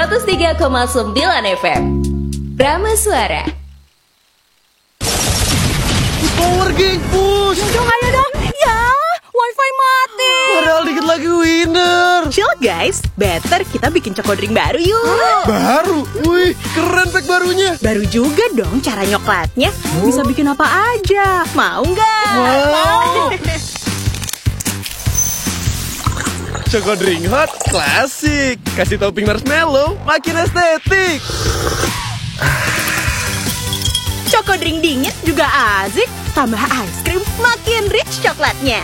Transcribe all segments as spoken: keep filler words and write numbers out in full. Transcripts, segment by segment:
seratus tiga koma sembilan F M Prama Suara. Power geng, push. Ayo dong, ayo dong. Ya, wifi mati. Padahal dikit lagi winner. Chill guys, better kita bikin choco drink baru yuk. Baru? Wih, keren pack barunya. Baru juga dong cara nyoklatnya. Bisa bikin apa aja. Mau nggak? Mau. Choco drink hot, klasik. Kasih topping marshmallow, makin estetik. Choco drink dingin juga asik. Tambah ice cream, makin rich coklatnya.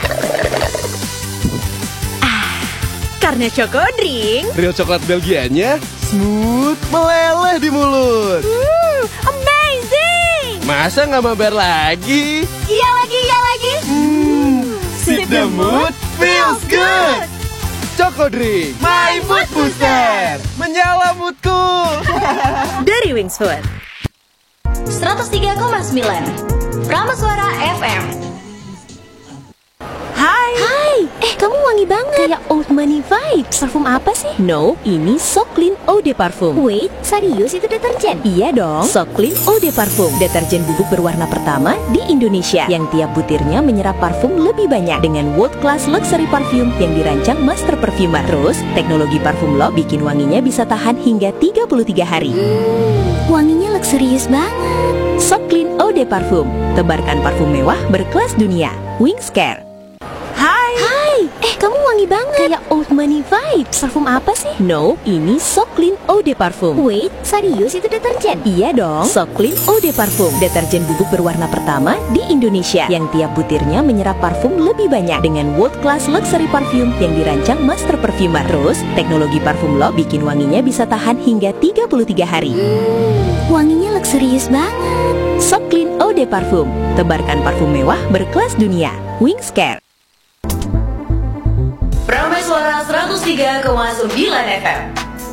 Ah, karena choco drink, Real coklat Belgianya smooth, meleleh di mulut. hmm, amazing. Masa nggak mabar lagi? Iya lagi, iya lagi. Hmm, sip the mood, feels good. Choco drink, my mood booster. Menyala moodku. Dari Wings Food. seratus tiga koma sembilan Prama Suara F M. Hai. Hai, eh kamu wangi banget. Kayak old money vibes. Parfum apa sih? No, ini So Clean Eau de Parfum. Wait, serius itu deterjen? Iya dong, So Clean Eau de Parfum, deterjen bubuk berwarna pertama di Indonesia yang tiap butirnya menyerap parfum lebih banyak dengan world class luxury parfum yang dirancang master perfumer. Terus, teknologi parfum lo bikin wanginya bisa tahan hingga tiga puluh tiga hari. Hmm, wanginya luxurious banget. So Clean Eau de Parfum, tebarkan parfum mewah berkelas dunia. Wings Care. Hai. Hai, eh kamu wangi banget. Kayak old money vibes. Parfum apa sih? No, ini So Clean Eau de Parfum. Wait, serius itu deterjen? Iya dong, So Clean Eau de Parfum, deterjen bubuk berwarna pertama di Indonesia yang tiap butirnya menyerap parfum lebih banyak dengan world class luxury parfum yang dirancang master perfumer. Terus, teknologi parfum lo bikin wanginya bisa tahan hingga tiga puluh tiga hari. Hmm, wanginya luxurious banget. So Clean Eau de Parfum, tebarkan parfum mewah berkelas dunia. Wings Care. Prama Suara seratus tiga koma sembilan F M.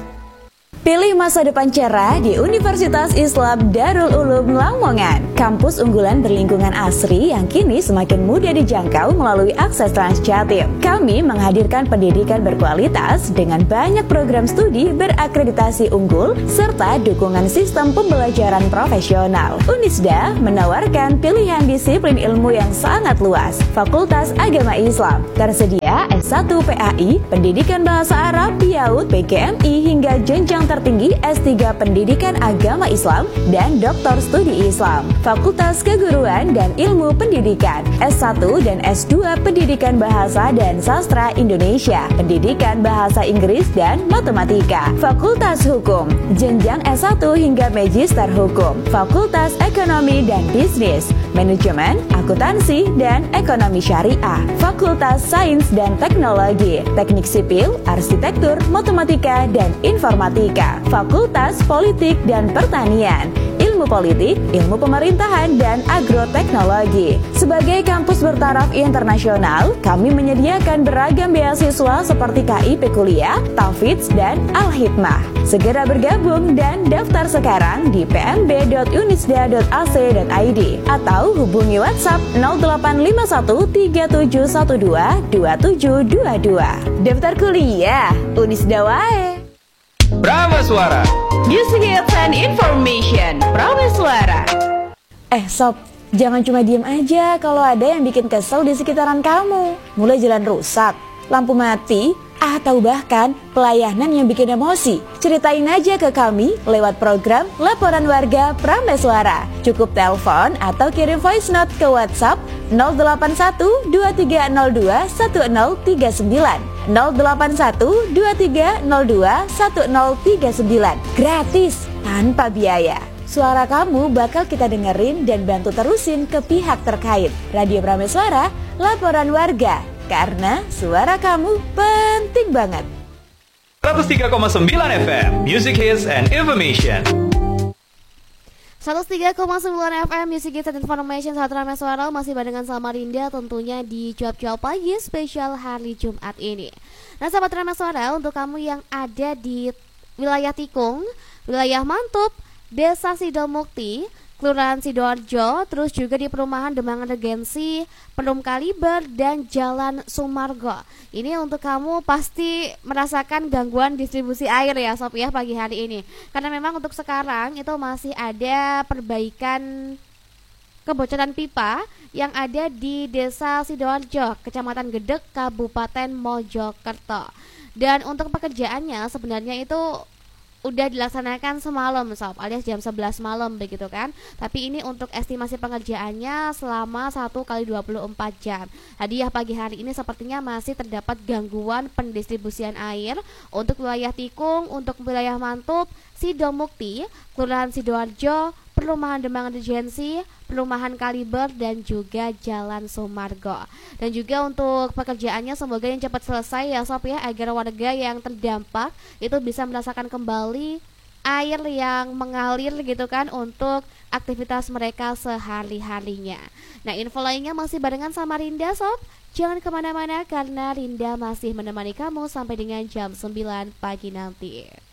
Pilih masa depan cerah di Universitas Islam Darul Ulum Lamongan. Kampus unggulan berlingkungan asri yang kini semakin mudah dijangkau melalui akses Transjatim. Kami menghadirkan pendidikan berkualitas dengan banyak program studi berakreditasi unggul serta dukungan sistem pembelajaran profesional. Unisda menawarkan pilihan disiplin ilmu yang sangat luas. Fakultas Agama Islam tersedia S satu P A I, Pendidikan Bahasa Arab, Piaut, P G M I hingga jenjang tertinggi S tiga Pendidikan Agama Islam dan Doktor Studi Islam. Fakultas Keguruan dan Ilmu Pendidikan S satu dan S dua Pendidikan Bahasa dan Sastra Indonesia, Pendidikan Bahasa Inggris dan Matematika. Fakultas Hukum, jenjang S satu hingga Magister Hukum. Fakultas Ekonomi dan Bisnis, Manajemen, Akuntansi dan Ekonomi Syariah. Fakultas Sains dan Teknologi, Teknik Sipil, Arsitektur, Matematika dan Informatika. Fakultas Politik dan Pertanian, Ilmu Politik, Ilmu Pemerintahan, dan Agroteknologi. Sebagai kampus bertaraf internasional, kami menyediakan beragam beasiswa seperti K I P Kuliah, Tafidz, dan Al-Hikmah. Segera bergabung dan daftar sekarang di p m b dot unisda dot a c dot i d atau hubungi WhatsApp nol delapan lima satu tiga tujuh satu dua dua tujuh dua dua. Daftar kuliah Unisda wae. Prama Suara. Music Hits and Information. Prama Suara. Eh sob, jangan cuma diem aja kalau ada yang bikin kesel di sekitaran kamu. Mulai jalan rusak, lampu mati, atau bahkan pelayanan yang bikin emosi. Ceritain aja ke kami lewat program Laporan Warga Prama Suara. Cukup telepon atau kirim voice note ke WhatsApp nol delapan satu dua tiga nol dua satu nol tiga sembilan nol delapan satu dua tiga nol dua satu nol tiga sembilan. Gratis, tanpa biaya. Suara kamu bakal kita dengerin dan bantu terusin ke pihak terkait. Radio Prama Suara, Laporan Warga. Karena suara kamu penting banget. seratus tiga koma sembilan F M, Music Hits and Information. seratus tiga koma sembilan F M, Music Hits and Information. Saat Prama Suara masih barengan Samarinda tentunya di cuap-cuap pagi spesial hari Jumat ini. Nah sahabat Prama Suara, untuk kamu yang ada di wilayah Tikung, wilayah Mantub, Desa Sidomukti, Kelurahan Sidoarjo, terus juga di perumahan Demangan Regensi, Perum Kaliber, dan Jalan Sumargo. Ini untuk kamu pasti merasakan gangguan distribusi air ya Sob ya pagi hari ini. Karena memang untuk sekarang itu masih ada perbaikan kebocoran pipa yang ada di Desa Sidoarjo, Kecamatan Gedek, Kabupaten Mojokerto. Dan untuk pekerjaannya sebenarnya itu udah dilaksanakan semalam Sob, alias jam sebelas malam begitu kan. Tapi ini untuk estimasi pengerjaannya selama satu kali dua puluh empat jam. Hadiah pagi hari ini sepertinya masih terdapat gangguan pendistribusian air untuk wilayah Tikung, untuk wilayah Mantub, Sidomukti, Kelurahan Sidoarjo, Perumahan Demangan Regensi, Perumahan Kaliber, dan juga Jalan Sumargo. Dan juga untuk pekerjaannya semoga yang cepat selesai ya Sob ya, agar warga yang terdampak itu bisa merasakan kembali air yang mengalir gitu kan untuk aktivitas mereka sehari-harinya. Nah, info lainnya masih barengan sama Rinda Sob. Jangan kemana-mana karena Rinda masih menemani kamu sampai dengan jam sembilan pagi nanti.